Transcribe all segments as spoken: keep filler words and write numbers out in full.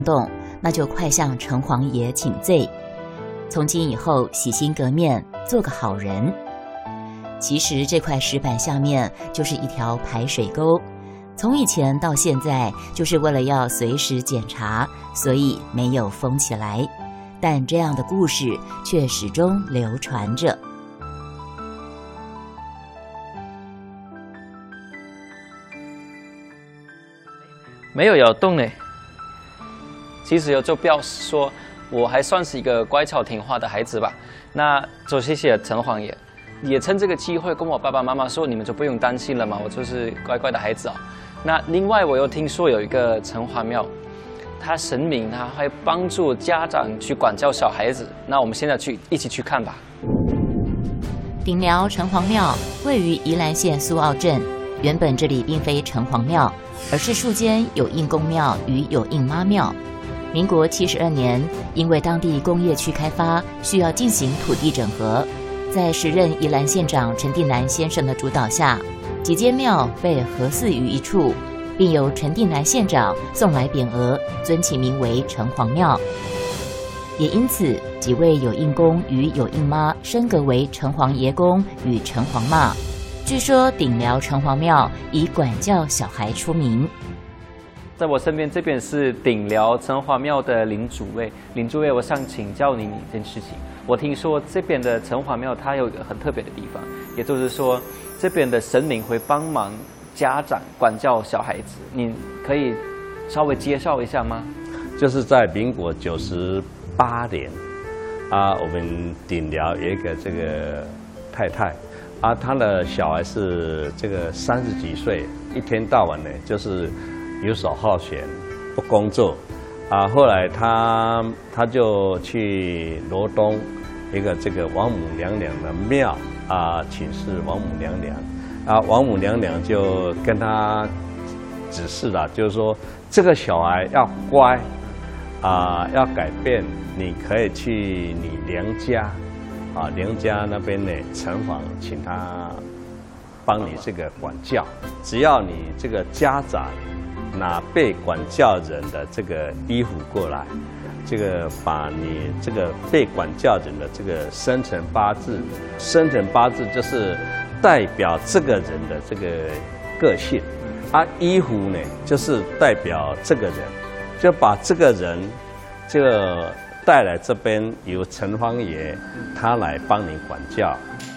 动，那就快向城隍爷请罪，从今以后洗心革面，做个好人。其实这块石板下面就是一条排水沟，从以前到现在就是为了要随时检查，所以没有封起来。但这样的故事却始终流传着。 没有摇动呢，其实就表示说我还算是一个乖巧听话的孩子吧。那就谢谢城隍爷，也趁这个机会跟我爸爸妈妈说，你们就不用担心了嘛，我就是乖乖的孩子啊。那另外我又听说有一个城隍庙，他神明他会帮助家长去管教小孩子，那我们现在去一起去看吧。 顶寮城隍庙位于宜兰县苏澳镇，原本这里并非城隍庙，而是树间有应公庙与有应妈庙。民国七十二年，因为当地工业区开发需要进行土地整合，在时任宜兰县长陈定南先生的主导下，几间庙被合祀于一处，并由陈定南县长送来匾额，尊其名为城隍庙。也因此，几位有应公与有应妈升格为城隍爷公与城隍妈。据说顶寮城隍庙以管教小孩出名。 在我身边这边是顶寮城隍庙的林主任，林主任，我想请教您一件事情。我听说这边的城隍庙它有一个很特别的地方，也就是说这边的神明会帮忙家长管教小孩子，您可以稍微介绍一下吗？ 就是在民国九十八年啊，我们顶寮有一个这个太太啊，她的小孩是这个三十几岁，一天到晚呢就是游手好闲，不工作啊。后来她她就去罗东一个这个王母娘娘的庙啊，请示王母娘娘啊，王母娘娘就跟她指示了，就是说这个小孩要乖啊，要改变，你可以去你娘家啊，娘家那边呢城隍请他帮你这个管教，只要你这个家长拿被管教人的这个衣服过来，这个把你这个被管教人的这个生辰八字，生辰八字就是代表这个人的这个个性，啊，衣服呢就是代表这个人，就把这个人这个带来这边，由城隍爷他来帮你管教，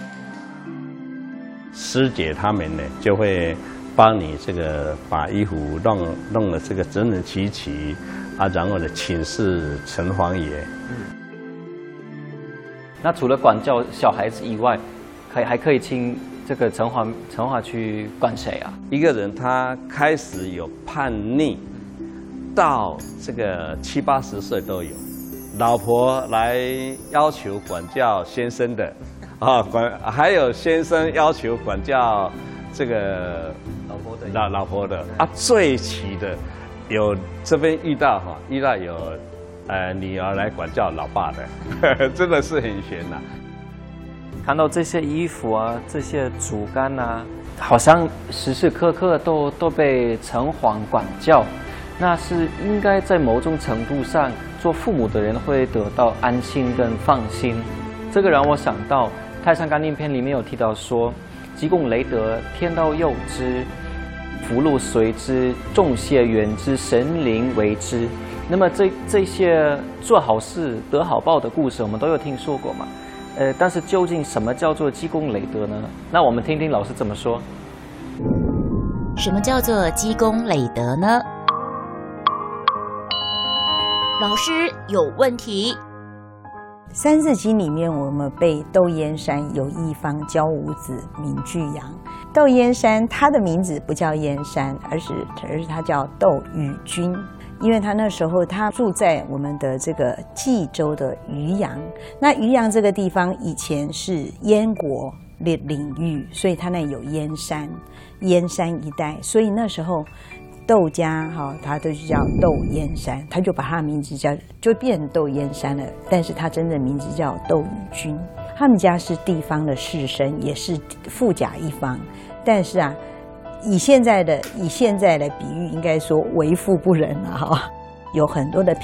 师姐他们呢就会帮你这个把衣服弄弄了这个整整齐齐啊，然后呢请示城隍爷。 嗯。那除了管教小孩子以外，可以还可以请这个城隍城隍去管谁啊？ 一个人他开始有叛逆，到这个七八十岁都有，老婆来要求管教先生的，啊管还有先生要求管教这个老婆的老老婆的啊，最奇的有这边遇到哈，遇到有呃女儿来管教老爸的，真的是很悬呐、啊。 看到这些衣服啊，这些竹竿啊，好像时时刻刻都都被城隍管教，那是应该在某种程度上，做父母的人会得到安心跟放心。这个让我想到《太上感应篇》里面有提到说，积功累德，天道佑之，福禄随之，众谢远之，神灵为之。那么这这些做好事得好报的故事，我们都有听说过嘛？呃，但是究竟什么叫做积功累德呢？那我们听听老师怎么说。 什么叫做积功累德呢？老师有问题。 《三字经》里面，我们背窦燕山有一方教五子，名俱扬。窦燕山他的名字不叫燕山，而是而是他叫窦禹君，因为他那时候他住在我们的这个冀州的渔阳。那渔阳这个地方以前是燕国的领域，所以他那有燕山，燕山一带，所以那时候窦家哈，他都叫窦燕山，他就把他的名字叫就变成窦燕山了。但是他真正名字叫窦禹君。他们家是地方的士绅，也是富甲一方。但是啊，以现在的以现在的比喻，应该说为富不仁了哈。 有很多的